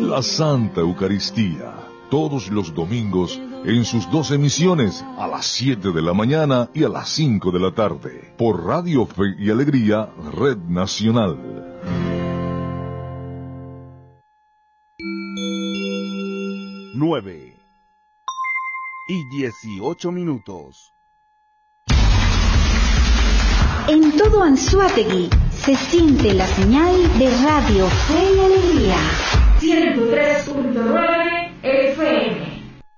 la Santa Eucaristía, todos los domingos en sus 2 emisiones, a las 7 de la mañana y a las 5 de la tarde, por Radio Fe y Alegría, Red Nacional. 9:18. En todo Anzoátegui se siente la señal de Radio Fe y Alegría. 103.9 FM.